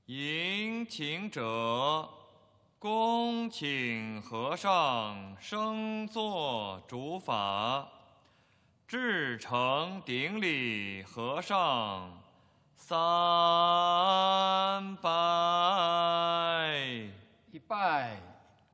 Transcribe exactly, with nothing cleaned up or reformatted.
迎请者，恭请和尚升座主法。至诚顶礼和尚，三。